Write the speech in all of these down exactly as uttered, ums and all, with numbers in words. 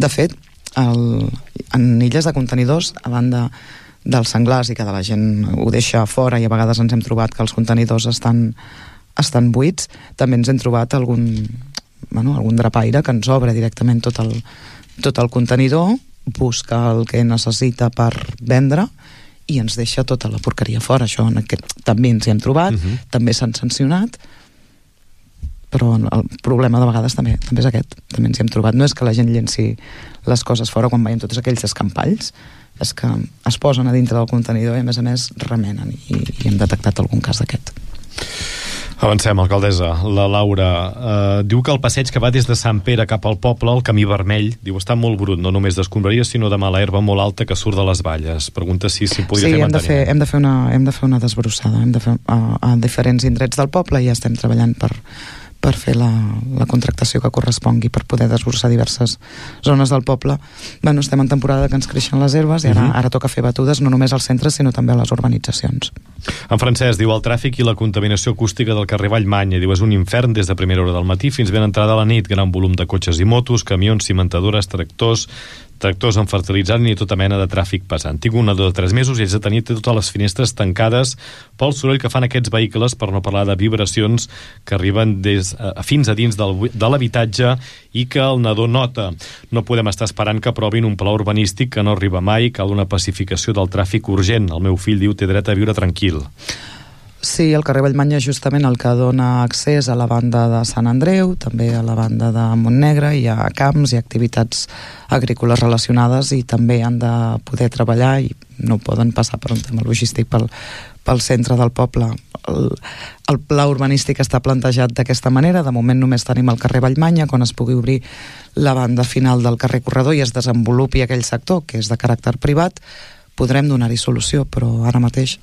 De fet, el, en illes de contenidors, a banda dels senglars i que de la gent ho deixa fora, i a vegades ens hem trobat que els contenidors estan, estan buits, també ens hem trobat algun, bueno, algun drapaire que ens obre directament tot el, tot el contenidor, busca el que necessita per vendre i ens deixa tota la porqueria fora. Això en aquest, també ens hi hem trobat, uh-huh. també s'han sancionat, però el problema de vegades també, també és aquest, també ens hi hem trobat. No és que la gent llenci les coses fora quan veiem tots aquells escampalls, és que es posen a dintre del contenidor i a més a més remenen, i, i hem detectat algun cas d'aquest. Avancem, alcaldessa. La Laura eh, diu que el passeig que va des de Sant Pere cap al poble, el camí vermell, diu, està molt brut, no només d'escombraries, sinó de mala herba molt alta que surt de les valles. Pregunta si s'hi podria sí, fer hem de fer, hem de fer una, hem de fer una desbrossada, hem de fer a, a diferents indrets del poble, i ja estem treballant per per fer la, la contractació que correspongui per poder desbrossar diverses zones del poble. Bueno, estem en temporada que ens creixen les herbes i ara, uh-huh. ara toca fer batudes no només als centres sinó també a les urbanitzacions. En Francesc diu, el tràfic i la contaminació acústica del carrer Vallmanya, diu, és un infern des de primera hora del matí fins ben entrada a la nit, gran volum de cotxes i motos, camions, cimentadores, tractors, tractors amb fertilitzant i tota mena de tràfic pesant. Tinc una de tres mesos i haig de tenir totes les finestres tancades pel soroll que fan aquests vehicles, per no parlar de vibracions que arriben des, uh, fins a dins del, de l'habitatge i que el nadó nota. No podem estar esperant que aprovin un pla urbanístic que no arriba mai, cal una pacificació del tràfic urgent. El meu fill diu té dret a viure tranquil. Sí, el carrer Vallmanya és justament el que dona accés a la banda de Sant Andreu, també a la banda de Montnegre, hi ha camps i activitats agrícoles relacionades i també han de poder treballar i no poden passar per un tema logístic pel, pel centre del poble. El, el pla urbanístic està plantejat d'aquesta manera, de moment només tenim el carrer Vallmanya, quan es pugui obrir la banda final del carrer Corredor i es desenvolupi aquell sector que és de caràcter privat, podrem donar-hi solució, però ara mateix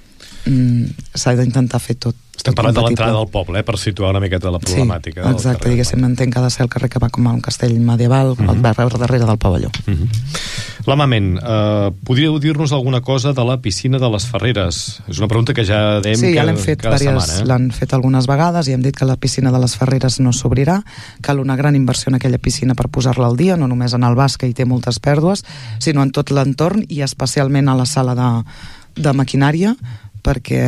Mm, s'ha d'intentar fer tot. Estem parlant de l'entrada del poble, eh, per situar una miqueta la problemàtica. Sí, exacte, diguéssim, entenc que ha de ser el carrer que va com a un castell medieval, uh-huh. al darrere del pavelló. Uh-huh. L'amament, eh, podríeu dir-nos alguna cosa de la piscina de les Ferreres? És una pregunta que ja dèiem sí, ja cada, l'hem fet cada diverses, setmana. Eh? L'han fet algunes vegades i hem dit que la piscina de les Ferreres no s'obrirà, cal una gran inversió en aquella piscina per posar-la al dia, no només en el bas, que hi té moltes pèrdues, sinó en tot l'entorn i especialment a la sala de, de maquinària, perquè,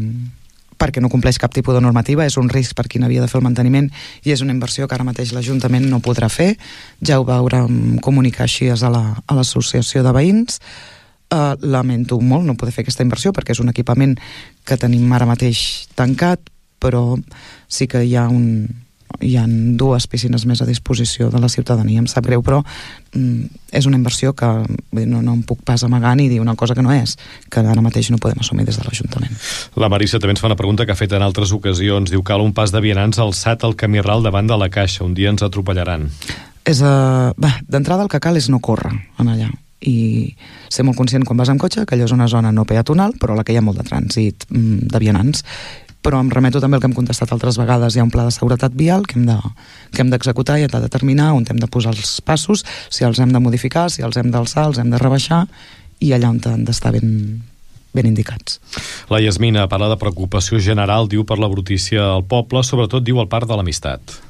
perquè no compleix cap tipus de normativa, és un risc per qui n'havia de fer el manteniment i és una inversió que ara mateix l'Ajuntament no podrà fer, ja ho veurem comunicar així a l'associació de veïns. Uh, lamento molt no poder fer aquesta inversió perquè és un equipament que tenim ara mateix tancat, però sí que hi ha un hi ha dues piscines més a disposició de la ciutadania, em sap greu, però mm, és una inversió que no, no em puc pas amagar ni dir una cosa que no és, que ara mateix no podem assumir des de l'Ajuntament. La Marissa també ens fa una pregunta que ha fet en altres ocasions, diu, cal un pas de vianants alçat al camí ral davant de la caixa, un dia ens atropellaran. És, uh, bah, d'entrada el que cal és no córrer en allà i ser molt conscient quan vas amb cotxe que allò és una zona no peatonal però a la que hi ha molt de trànsit mm, de vianants, però em remeto també al que hem contestat altres vegades, hi ha un pla de seguretat vial que hem de, que hem d'executar i hem de determinar on hem de posar els passos, si els hem de modificar, si els hem d'alçar, els hem de rebaixar i allà on han d'estar ben, ben indicats. La Yasmina parla de preocupació general, diu, per la brutícia al poble, sobretot diu al Parc de l'Amistat.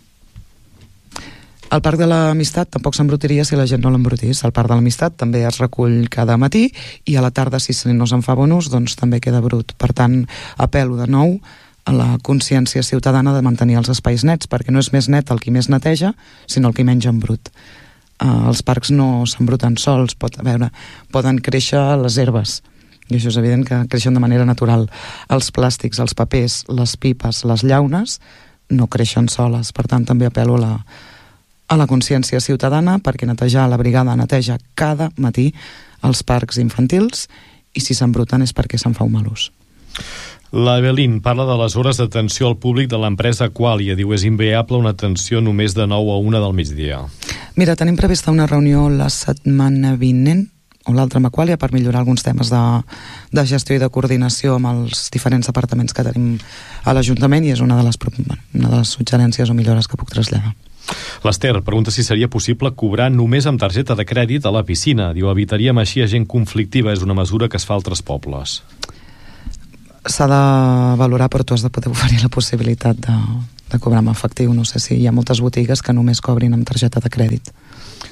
El Parc de l'Amistat tampoc s'embrutiria si la gent no l'embrutís. El Parc de l'Amistat també es recull cada matí i a la tarda, si no se'n fa bonus, doncs també queda brut. Per tant, apel·lo de nou a la consciència ciutadana de mantenir els espais nets, perquè no és més net el qui més neteja, sinó el qui menys embrut. Uh, els parcs no s'embruten sols, pot, a veure, poden créixer les herbes, i això és evident que creixen de manera natural. Els plàstics, els papers, les pipes, les llaunes, no creixen soles. Per tant, també apel·lo a la a la consciència ciutadana perquè netejar, la brigada neteja cada matí els parcs infantils i si s'embruten és perquè se'n fa un mal ús. La Evelyn parla de les hores d'atenció al públic de l'empresa Qualia. Diu, és inviable una atenció només de nou a una del migdia. Mira, tenim prevista una reunió la setmana vinent o l'altra amb Qualia per millorar alguns temes de, de gestió i de coordinació amb els diferents departaments que tenim a l'Ajuntament i és una de les, una de les suggerències o millores que puc traslladar. L'Ester pregunta si seria possible cobrar només amb targeta de crèdit a la piscina. Diu, evitaríem així a gent conflictiva. És una mesura que es fa a altres pobles. S'ha de valorar, però tu has de poder oferir la possibilitat de, de cobrar amb efectiu. No sé si hi ha moltes botigues que només cobrin amb targeta de crèdit.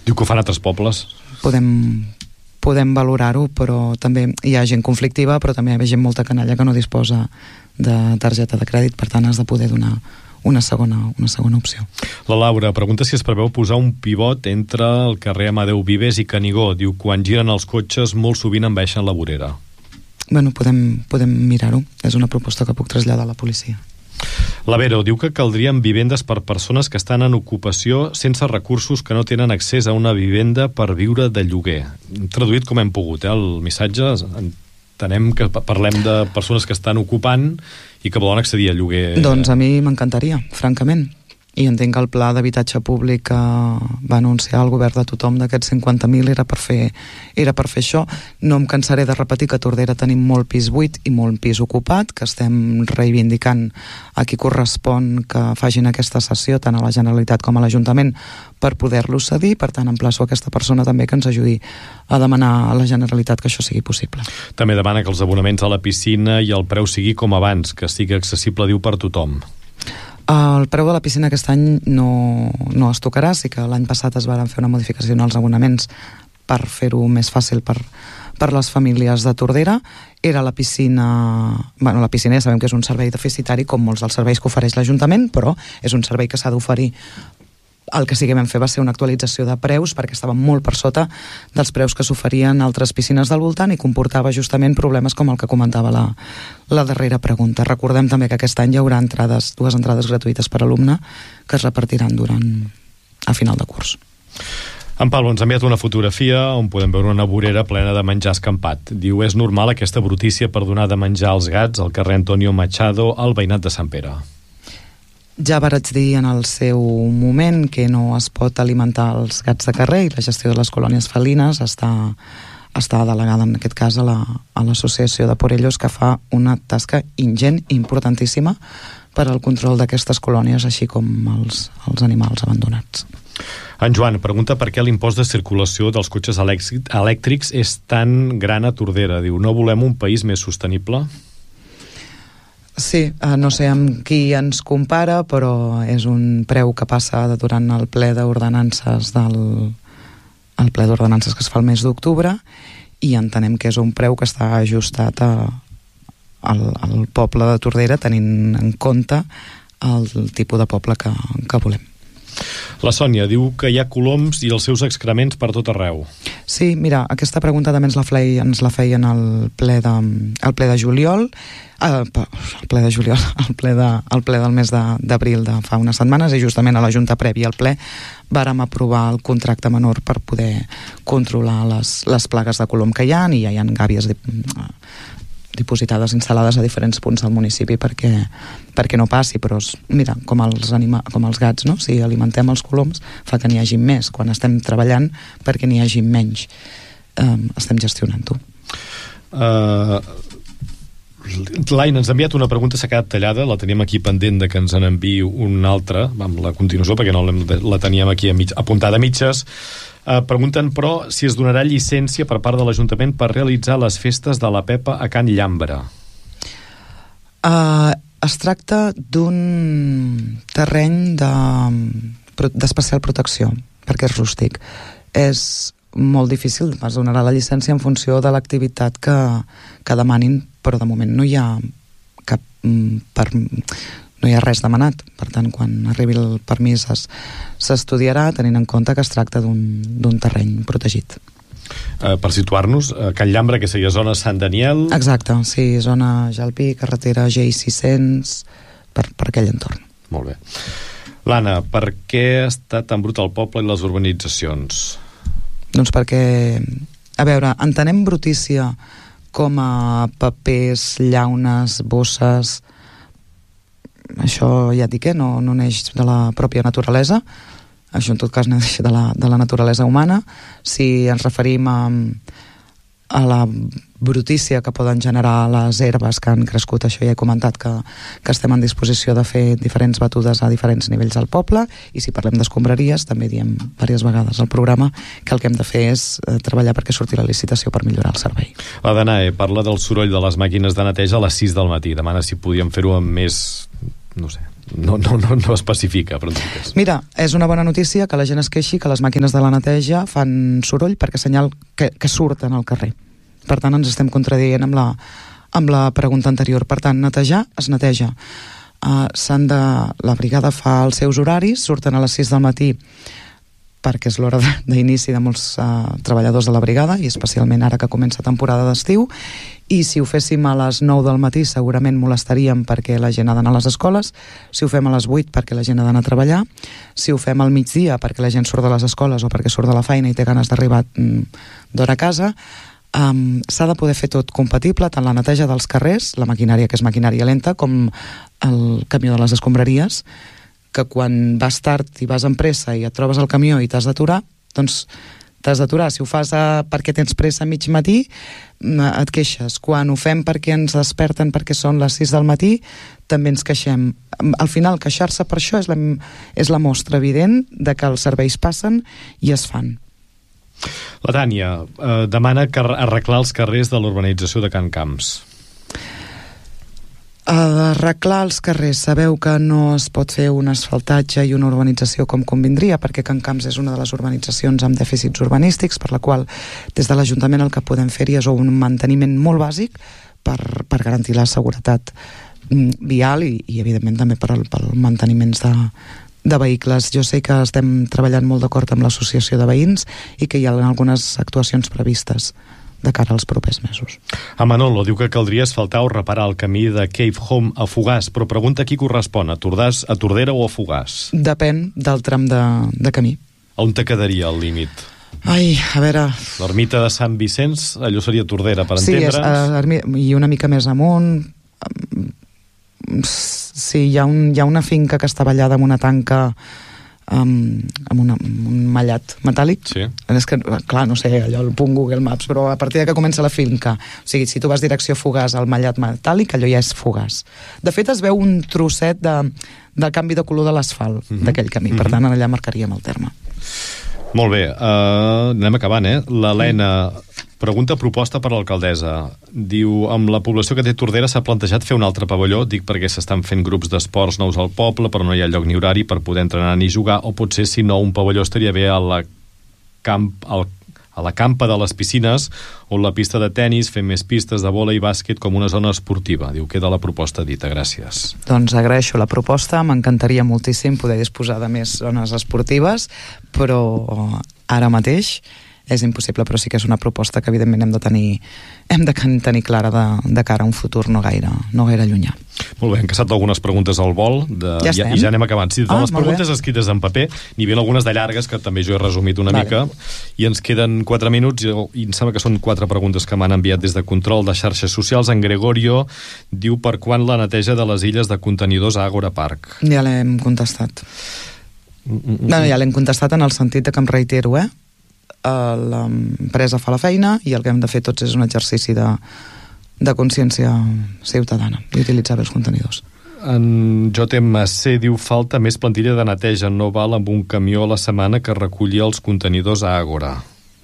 Diu que ho fan altres pobles. Podem, podem valorar-ho, però també hi ha gent conflictiva, però també hi ha gent molta canalla que no disposa de targeta de crèdit, per tant has de poder donar una segona, una segona opció. La Laura pregunta si es preveu posar un pivot entre el carrer Amadeu Vives i Canigó. Diu, quan giren els cotxes molt sovint envaeixen la vorera. Bueno, podem, podem mirar-ho. És una proposta que puc traslladar a la policia. La Vero diu que caldrien vivendes per persones que estan en ocupació sense recursos, que no tenen accés a una vivenda per viure de lloguer. Traduït com hem pogut, eh, el missatge. Entenem que parlem de persones que estan ocupant i que volen accedir a lloguer. Doncs a mi m'encantaria, francament. I entenc que el pla d'habitatge públic que va anunciar el govern de tothom d'aquests cinquanta mil era per fer era per fer això. No em cansaré de repetir que a Tordera tenim molt pis buit i molt pis ocupat, que estem reivindicant a qui correspon que facin aquesta cessió, tant a la Generalitat com a l'Ajuntament, per poder-lo cedir. Per tant, emplaço a aquesta persona també que ens ajudi a demanar a la Generalitat que això sigui possible. També demana que els abonaments a la piscina i el preu sigui com abans, que sigui accessible, diu, per tothom. El preu de la piscina aquest any no, no es tocarà. Sí que l'any passat es van fer una modificació en els abonaments per fer-ho més fàcil per, per les famílies de Tordera. Era la piscina... Bueno, la piscina ja sabem que és un servei deficitari, com molts dels serveis que ofereix l'Ajuntament, però és un servei que s'ha d'oferir. El que sí que vam fer va ser una actualització de preus, perquè estava molt per sota dels preus que s'oferien altres piscines del voltant i comportava justament problemes com el que comentava la, la darrera pregunta. Recordem també que aquest any hi haurà entrades, dues entrades gratuïtes per alumne que es repartiran durant a final de curs. En Pablo ens ha enviat una fotografia on podem veure una vorera plena de menjar escampat. Diu, és normal aquesta brutícia per donar de menjar als gats al carrer Antonio Machado, al veïnat de Sant Pere. Ja vaig dir en el seu moment que no es pot alimentar els gats de carrer i la gestió de les colònies felines està, està delegada en aquest cas a la, a l'associació de Por Ellos, que fa una tasca ingent i importantíssima per al control d'aquestes colònies, així com els, els animals abandonats. En Joan pregunta per què l'impost de circulació dels cotxes elèctrics és tan gran a Tordera. Diu, no volem un país més sostenible? Sí, no sé amb qui ens compara, però és un preu que passa durant el ple d'ordenances del el ple d'ordenances que es fa el mes d'octubre, i entenem que és un preu que està ajustat a, al, al poble de Tordera, tenint en compte el tipus de poble que, que volem. La Sònia diu que hi ha coloms i els seus excrements per tot arreu. Sí, mira, aquesta pregunta també ens la feien, ens la feien al ple de, al ple de juliol, eh, el ple de juliol, el ple, de, el ple del mes de, d'abril de fa unes setmanes, i justament a la Junta prèvia al ple vàrem aprovar el contracte menor per poder controlar les, les plagues de colom que hi ha, i ja hi ha gàbies de, dipositades, instal·lades a diferents punts del municipi perquè, perquè no passi, però mira, com els, anima, com els gats, no? Si alimentem els coloms fa que n'hi hagi més, quan estem treballant perquè n'hi hagi menys. Um, estem gestionant-ho. Uh, L'Aina ens ha enviat una pregunta, s'ha quedat tallada, la teníem aquí pendent de que ens en enviï una altra, amb la continuació, perquè no la teníem aquí a mig, apuntada a mitges. Uh, pregunten, però, si es donarà llicència per part de l'Ajuntament per realitzar les festes de la Pepa a Can Llambra. Uh, es tracta d'un terreny de, d'especial protecció, perquè és rústic. És molt difícil, es donarà la llicència en funció de l'activitat que, que demanin, però de moment no hi ha cap per, no hi ha res demanat. Per tant, quan arribi el permís es, s'estudiarà tenint en compte que es tracta d'un, d'un terreny protegit. Uh, per situar-nos, uh, Can Llambra, que seria zona Sant Daniel... Exacte, sí, zona Jalpí, carretera G I sis cents, per, per aquell entorn. Molt bé. L'Anna, per què està tan brut el poble i les urbanitzacions? Doncs perquè, a veure, entenem brutícia com a papers, llaunes, bosses. Això ja et dic que no, no neix de la pròpia naturalesa. Això en tot cas neix de la, de la naturalesa humana. Si ens referim a, a la brutícia que poden generar les herbes que han crescut, això ja he comentat que, que estem en disposició de fer diferents batudes a diferents nivells del poble, i si parlem d'escombraries també diem diverses vegades al programa que el que hem de fer és eh, treballar perquè surti la licitació per millorar el servei. La Danae parla del soroll de les màquines de neteja a les sis del matí, demana si podíem fer-ho amb més, no sé, no, no, no, no especifica, però entenc. Mira, és una bona notícia que la gent es queixi que les màquines de la neteja fan soroll perquè senyal que, que surten al carrer. Per tant, ens estem contradient amb la, amb la pregunta anterior. Per tant, netejar, es neteja. Uh, s'han de... La brigada fa els seus horaris, surten a les sis del matí perquè és l'hora d'inici de molts uh, treballadors de la brigada, i especialment ara que comença temporada d'estiu, i si ho féssim a les nou del matí segurament molestaríem perquè la gent ha d'anar a les escoles, si ho fem a les vuit perquè la gent ha d'anar a treballar, si ho fem al migdia perquè la gent surt de les escoles o perquè surt de la feina i té ganes d'arribar mm, d'hora a casa, um, s'ha de poder fer tot compatible, tant la neteja dels carrers, la maquinària que és maquinària lenta, com el camió de les escombraries, que quan vas tard i vas amb pressa i et trobes al camió i t'has d'aturar, doncs t'has d'aturar. Si ho fas a, perquè tens pressa a mig matí, et queixes. Quan ho fem perquè ens desperten perquè són les sis del matí, també ens queixem. Al final, queixar-se per això és la, és la mostra evident de que els serveis passen i es fan. La Tània eh, demana que arreglar els carrers de l'urbanització de Can Camps. Arreglar els carrers, sabeu que no es pot fer un asfaltatge i una urbanització com convindria, perquè Can Camps és una de les urbanitzacions amb dèficits urbanístics, per la qual des de l'Ajuntament el que podem fer-hi és un manteniment molt bàsic per, per garantir la seguretat vial i, i evidentment també per, per manteniments de, de vehicles. Jo sé que estem treballant molt d'acord amb l'associació de veïns i que hi ha algunes actuacions previstes de cara als propers mesos. A Manolo diu que caldria asfaltar o reparar el camí de Cave Home a Fogars, però pregunta qui correspon, a, Tordàs, a Tordera o a Fogars? Depèn del tram de, de camí. On te quedaria el límit? Ai, a veure... L'ermita de Sant Vicenç, allò seria Tordera, per sí, entendre'ns? Sí, i una mica més amunt. Sí, hi ha, un, hi ha una finca que està ballada amb una tanca amb, amb, una, amb un mallat metàl·lic. Sí. És que, clar, no sé, allò el punt Google Maps, però a partir de que comença la finca, o sigui, si tu vas direcció Fogars al mallat metàl·lic, allò ja és Fogars. De fet, es veu un trosset de, del canvi de color de l'asfalt mm-hmm. d'aquell camí, per tant, allà marcaríem el terme. Molt bé, uh, anem acabant, eh? L'Helena pregunta proposta per l'alcaldessa. Diu, amb la població que té Tordera s'ha plantejat fer un altre pavelló, dic perquè s'estan fent grups d'esports nous al poble, però no hi ha lloc ni horari per poder entrenar ni jugar, o potser, si no, un pavelló estaria bé a la, camp, al, a la campa de les piscines, o la pista de tennis, fer més pistes de bola i bàsquet com una zona esportiva. Diu, queda la proposta dita, gràcies. Doncs agraeixo la proposta, m'encantaria moltíssim poder disposar de més zones esportives, però ara mateix és impossible, però sí que és una proposta que evidentment hem de tenir, hem de tenir clara de, de cara a un futur no gaire, no gaire llunyà. Molt bé, hem caçat algunes preguntes al vol de, ja i, i ja anem acabant. Sí, ah, les preguntes bé. Escrites en paper, n'hi havia algunes de llargues que també jo he resumit una vale. mica, i ens queden quatre minuts i, i em sembla que són quatre preguntes que m'han enviat des de Control de Xarxes Socials. En Gregorio diu per quan la neteja de les illes de contenidors a Àgora Park. Ja l'hem contestat. Mm -mm. No, ja l'hem contestat en el sentit que em reitero, eh? L'empresa fa la feina i el que hem de fer tots és un exercici de, de consciència ciutadana i utilitzar bé els contenidors. En J M C diu falta més plantilla de neteja, no val amb un camió a la setmana que reculli els contenidors a Àgora.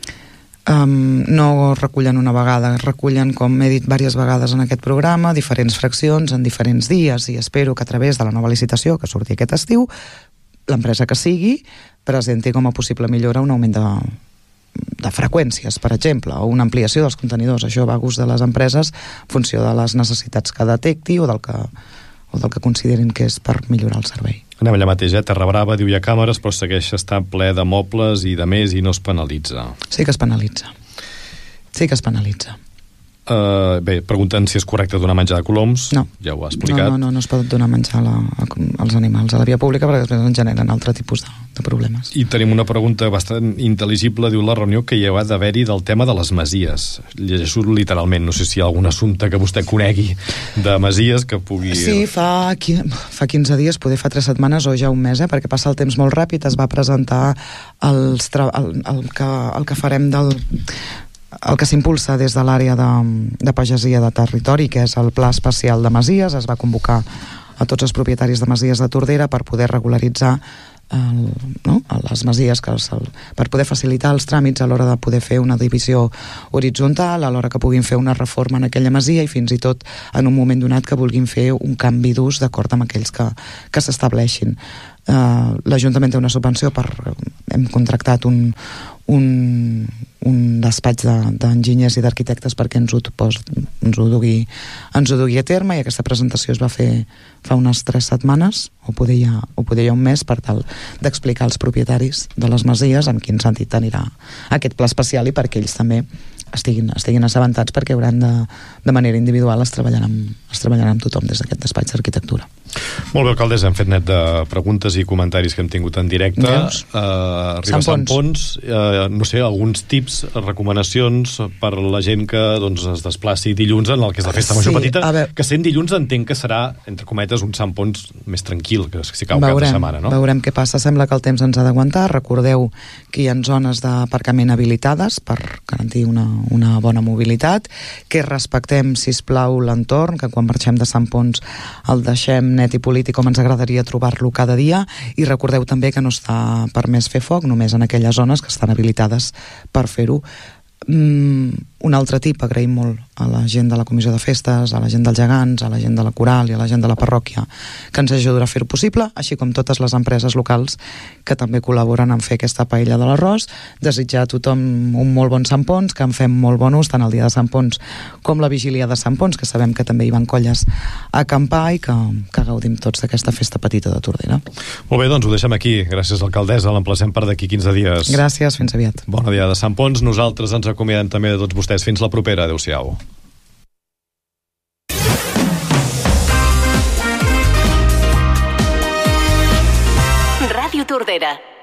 Um, no recullen una vegada, recullen, com he dit diverses vegades en aquest programa, diferents fraccions en diferents dies, i espero que a través de la nova licitació que surti aquest estiu l'empresa que sigui presenti com a possible millora un augment de de freqüències, per exemple, o una ampliació dels contenidors. Això va a gust de les empreses en funció de les necessitats que detecti o del que, o del que considerin que és per millorar el servei. Anem allà mateix, eh? Terra Brava diu hi ha càmeres però segueix estant ple de mobles i de més i no es penalitza. Sí que es penalitza. Sí que es penalitza. Uh, bé, pregunten si és correcte donar menjar de coloms. No. Ja ho ha explicat. No, no, no, no es pot donar menjar a la, a, als animals a la via pública perquè després ens generen altre tipus de, de problemes. I tenim una pregunta bastant intel·ligible, diu la reunió que hi ha d'haver-hi del tema de les masies. Llegeixo literalment, no sé si hi ha algun assumpte que vostè conegui de masies que pugui... Sí, fa, fa quinze dies, poder fa tres setmanes o ja un mes, eh, perquè passa el temps molt ràpid, es va presentar els tra... el, el, que, el que farem del... el que s'impulsa des de l'àrea de, de pagesia de territori, que és el Pla Especial de Masies. Es va convocar a tots els propietaris de masies de Tordera per poder regularitzar el, no? a les masies que els, el, per poder facilitar els tràmits a l'hora de poder fer una divisió horitzontal, a l'hora que puguin fer una reforma en aquella masia i fins i tot en un moment donat que vulguin fer un canvi d'ús d'acord amb aquells que, que s'estableixin. Uh, l'Ajuntament té una subvenció per... hem contractat un, un, un despatx d'enginyers de, i d'arquitectes perquè ens ho, pos, ens, ho dugui, ens ho dugui a terme, i aquesta presentació es va fer fa unes tres setmanes o poder ja, o poder ja un mes, per tal d'explicar als propietaris de les masies en quin sentit anirà aquest pla especial i perquè ells també estiguin, estiguin assabentats, perquè hauran de, de manera individual es treballarà amb, es treballarà amb tothom des d'aquest despatx d'arquitectura. Molt bé, alcaldessa, hem fet net de preguntes i comentaris que hem tingut en directe. Uh, arriba Sant Pons, uh, no sé, alguns tips, recomanacions per la gent que doncs, es desplaci dilluns en el que és la festa major sí, petita, veure, que sent dilluns entenc que serà, entre cometes, un Sant Pons més tranquil, que si cau veurem, cap de setmana, no? Veurem què passa. Sembla que el temps ens ha d'aguantar. Recordeu que hi ha zones d'aparcament habilitades per garantir una, una bona mobilitat, que respectem, sisplau, l'entorn, que quan marxem de Sant Pons el deixem net i polític com ens agradaria trobar-lo cada dia, i recordeu també que no està permès fer foc, només en aquelles zones que estan habilitades per fer-ho. Mm, un altre tip, agraïm molt a la gent de la Comissió de Festes, a la gent dels Gegants, a la gent de la Coral i a la gent de la parròquia que ens ajudarà a fer-ho possible, així com totes les empreses locals que també col·laboren en fer aquesta paella de l'arròs. Desitjar a tothom un molt bon Sant Pons, que en fem molt bon ús tant el dia de Sant Pons com la vigília de Sant Pons, que sabem que també hi van colles a acampar, i que, que gaudim tots d'aquesta festa petita de Tordera. Molt bé, doncs ho deixem aquí. Gràcies, alcaldessa. L'emplacem per d'aquí quinze dies. Gràcies, fins aviat. Bona dia de Sant Pons. Nosaltres ens acomiadem també de tots vostès. Fins la propera. Adéu-siau. Ràdio Tordera.